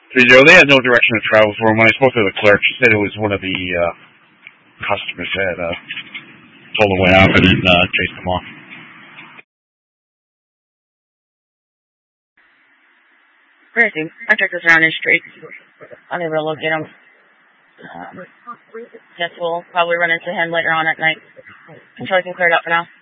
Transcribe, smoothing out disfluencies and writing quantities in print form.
They had no direction of travel for him. When I spoke to the clerk, she said it was one of the customers that told him what happened and chased him off. Where is he? I checked this around his street. I'll be able to locate him. Guess we'll probably run into him later on at night until we can clear it up for now.